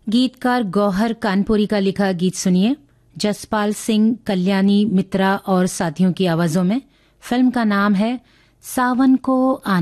गीतकार गौहर कानपुरी का लिखा गीत सुनिए, जसपाल सिंह, कल्याणी मित्रा और साथियों की आवाजों में। फिल्म का नाम है सावन को आने